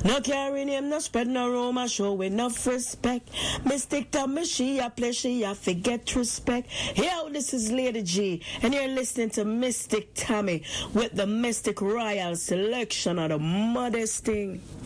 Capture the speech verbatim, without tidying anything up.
No carrying him, no spread no rumor, show enough respect. Mystic Tommy, she a play, she a forget respect. Yo, this is Lady G, and you're listening to Mystic Tommy with the Mystic Royal selection of the modest thing.